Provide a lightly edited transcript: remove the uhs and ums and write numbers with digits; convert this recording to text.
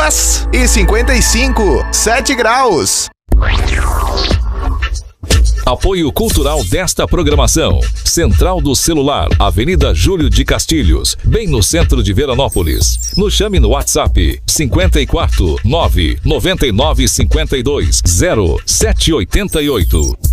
10h55, 7 graus. Apoio cultural desta programação. Central do Celular, Avenida Júlio de Castilhos, bem no centro de Veranópolis. Nos chame no WhatsApp 54 9 99 52 0788.